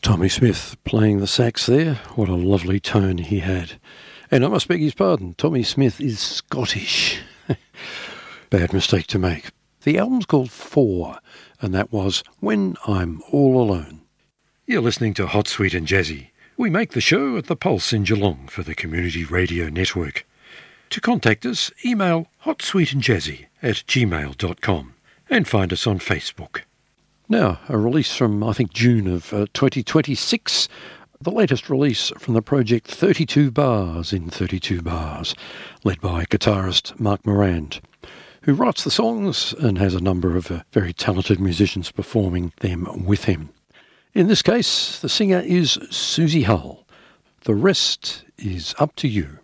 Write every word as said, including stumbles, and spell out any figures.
Tommy Smith playing the sax there. What a lovely tone he had. And I must beg his pardon, Tommy Smith is Scottish. Bad mistake to make. The album's called Four, and that was When I'm All Alone. You're listening to Hot, Sweet and Jazzy. We make the show at the Pulse in Geelong for the Community Radio Network. To contact us, email hotsweetandjazzy at gmail dot com and find us on Facebook. Now, a release from, I think, June of uh, twenty twenty-six, the latest release from the project thirty-two Bars in thirty-two Bars, led by guitarist Mark Morand, who writes the songs and has a number of uh, very talented musicians performing them with him. In this case, the singer is Susie Hull. The rest is up to you.